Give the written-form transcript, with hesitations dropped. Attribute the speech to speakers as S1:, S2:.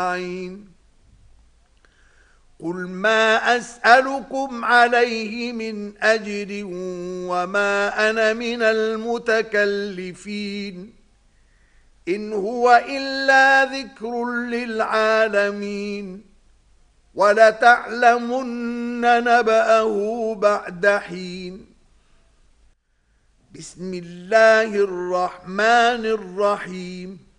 S1: قل ما أسألكم عليه من أجر وما أنا من المتكلفين إن هو إلا ذكر للعالمين ولتعلمن نبأه بعد حين بسم الله الرحمن الرحيم